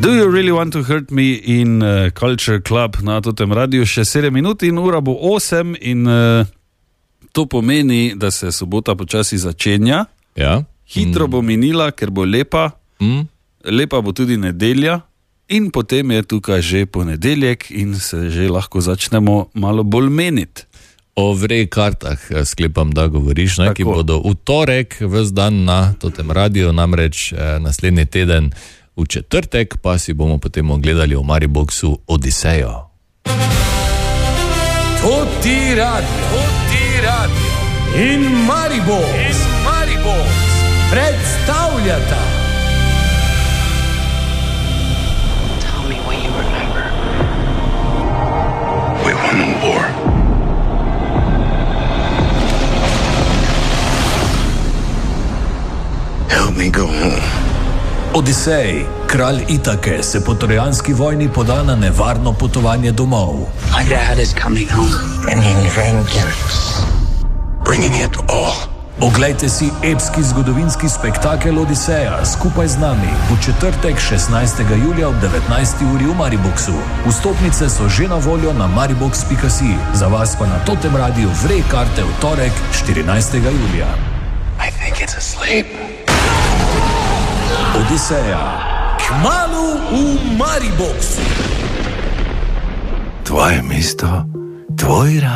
Do you really want to hurt me in Culture Club na totem radiju? Še 7 minut in ura bo 8 in to pomeni, da se sobota počasi začenja. Ja. Hitro bo minila, ker bo lepa. Lepa bo tudi nedelja in potem je tukaj že ponedeljek in se že lahko začnemo malo bolj meniti. O vrej kartah sklepam, da govoriš, ne, ki bodo v torek ves dan na totem radiju, namreč naslednji teden v četrtek pa si bomo potem ogledali v Mariboxu Odisejo. Toti radio in Maribox predstavljata Tell me what you remember. We won the war. Help me go home. Odisej, kralj Itake, se po trojanski vojni poda na nevarno potovanje domov. My dad is coming home. And in vengeance, bringing it all. Oglejte si epski zgodovinski spektakel Odiseja skupaj z nami v četrtek 16. julija ob 19. uri v Mariboxu. Vstopnice so že na voljo na maribox.si, za vas pa na totem radiju vrej karte v torek 14. julija. I think it's asleep. Odiseja, kmalu v Mariboxu. Tvoje mesto, tvoj rad.